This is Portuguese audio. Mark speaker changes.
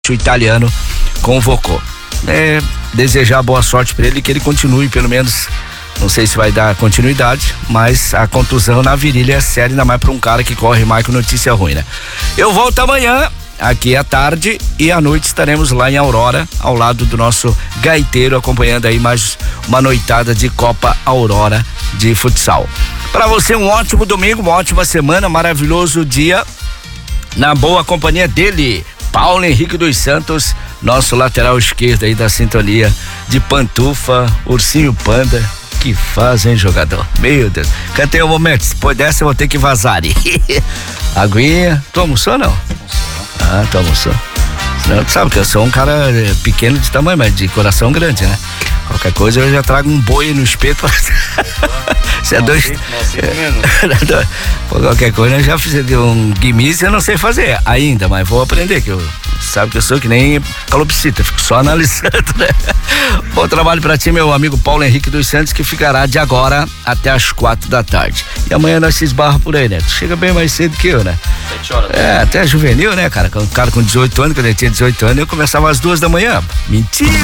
Speaker 1: o italiano convocou. Desejar boa sorte para ele, que ele continue, pelo menos, não sei se vai dar continuidade, mas a contusão na virilha é séria, ainda mais para um cara que corre mais com notícia ruim, né? Eu volto amanhã, aqui à tarde, e à noite estaremos lá em Aurora, ao lado do nosso gaiteiro, acompanhando aí mais uma noitada de Copa Aurora de futsal. Para você, um ótimo domingo, uma ótima semana, maravilhoso dia, na boa companhia dele, Paulo Henrique dos Santos, nosso lateral esquerdo aí da sintonia de pantufa, ursinho panda. Que faz, hein, jogador? Meu Deus. Cantei um momento, se depois dessa eu vou ter que vazar. Aguinha. Tu almoçou, não? Ah, tu almoçou. Não, tu sabe que eu sou um cara pequeno de tamanho, mas de coração grande, né? Qualquer coisa eu já trago um boi no espeto. Você é dois. Qualquer coisa eu já fiz um guimise, eu não sei fazer ainda, mas vou aprender, que eu sabe que eu sou que nem calopsita, fico só analisando, né? Bom trabalho pra ti, meu amigo Paulo Henrique dos Santos, que ficará de agora até as 4 da tarde. E amanhã nós se esbarra por aí, né? Tu chega bem mais cedo que eu, né?
Speaker 2: 7 horas.
Speaker 1: Até juvenil, né, cara? Um cara com 18 anos, quando eu tinha 18 anos, eu começava às 2 da manhã. Mentira!